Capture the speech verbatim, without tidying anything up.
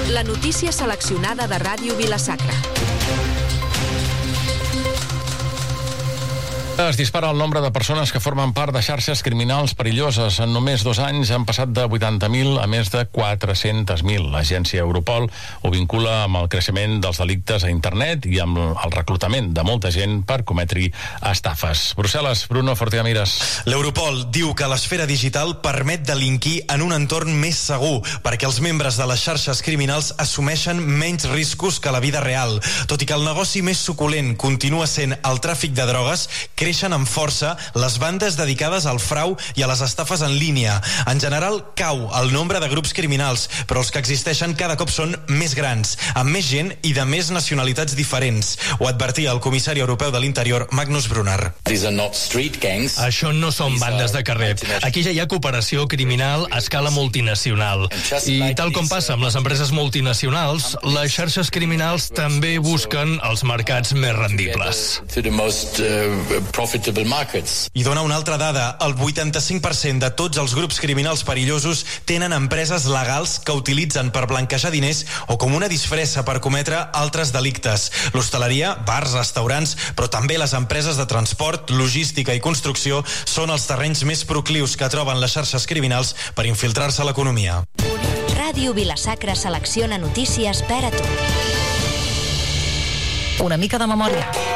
La notícia seleccionada de Ràdio Vila-sacra. Es dispara el nombre de persones que formen part de xarxes criminals perilloses. En només dos anys han passat de vuitanta mil a més de quatre-cents mil. L'agència Europol ho vincula amb el creixement dels delictes a internet i amb el reclutament de molta gent per cometre estafes. Brussel·les, Bruno Fortigamires. L'Europol diu que l'esfera digital permet delinquir en un entorn més segur, perquè els membres de les xarxes criminals assumeixen menys riscos que la vida real. Tot i que el negoci més suculent continua sent el tràfic de drogues, creixen amb força les bandes dedicades al frau i a les estafes en línia. En general, cau el nombre de grups criminals, però els que existeixen cada cop són més grans, amb més gent i de més nacionalitats diferents. Ho advertia el comissari europeu de l'Interior, Magnus Brunner. Això no són bandes de carrer. Aquí ja hi ha cooperació criminal a escala multinacional. I tal com passa amb les empreses multinacionals, les xarxes criminals també busquen els mercats més rendibles. I dona una altra dada. El vuitanta-cinc per cent de tots els grups criminals perillosos tenen empreses legals que utilitzen per blanquejar diners o com una disfressa per cometre altres delictes. L'hostaleria, bars, restaurants, però també les empreses de transport, logística i construcció són els terrenys més proclius que troben les xarxes criminals per infiltrar-se a l'economia. Ràdio Vila-sacra selecciona notícies per a tu. Una mica de memòria.